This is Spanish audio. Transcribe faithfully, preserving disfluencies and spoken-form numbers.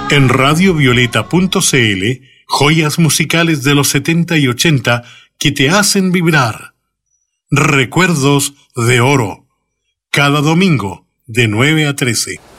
En radio violeta punto c l, joyas musicales de los setenta y ochenta que te hacen vibrar. Recuerdos de oro. Cada domingo, de nueve a trece.